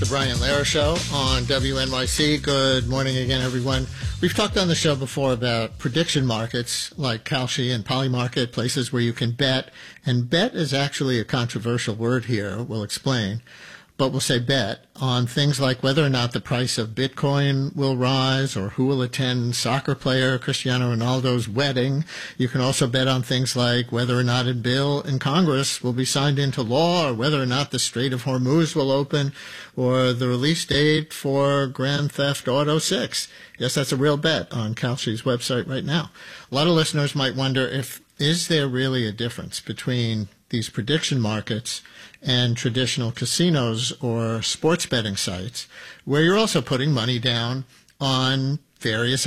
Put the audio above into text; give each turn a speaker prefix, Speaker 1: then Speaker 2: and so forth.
Speaker 1: The Brian Lehrer Show on WNYC. Good morning again, everyone. We've talked on the show before about prediction markets like Kalshi and Polymarket, places where you can bet. And bet is actually a controversial word here. We'll explain. But we'll say bet on things like whether or not the price of Bitcoin will rise or who will attend soccer player Cristiano Ronaldo's wedding. You can also bet on things like whether or not a bill in Congress will be signed into law or whether or not the Strait of Hormuz will open or the release date for Grand Theft Auto 6. Yes, that's a real bet on Kalshi's website right now. A lot of listeners might wonder is there really a difference between these prediction markets and traditional casinos or sports betting sites where you're also putting money down on various